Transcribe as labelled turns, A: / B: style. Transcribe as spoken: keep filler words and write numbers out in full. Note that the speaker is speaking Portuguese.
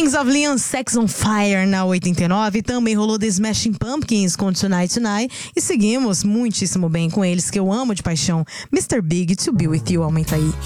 A: Kings of Leon, Sex on Fire na oitenta e nove. Também rolou The Smashing Pumpkins com Tonight Tonight. E seguimos muitíssimo bem com eles, que eu amo de paixão. mister Big, To Be With You, aumenta aí.